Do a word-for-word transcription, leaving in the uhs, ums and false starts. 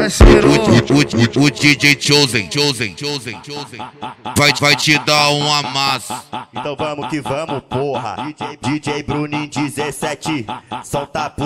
parceiro. O, o, o D J Chosen, Chosen, Chosen, Chosen vai, vai te dar um amasso. Então vamos que vamos, porra. D J, D J Bruninho dezessete, solta a